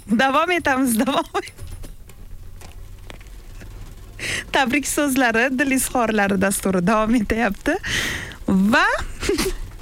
Davom etamiz, Tabrik so'zlari, dil izhorlari dasturi davom etyapti va